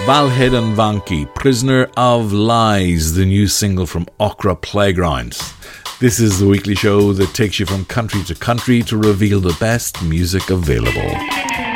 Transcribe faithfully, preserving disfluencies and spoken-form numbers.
Valhedan Vanki, Prisoner of Lies, the new single from Okra Playgrounds. This is the weekly show that takes you from country to country to reveal the best music available.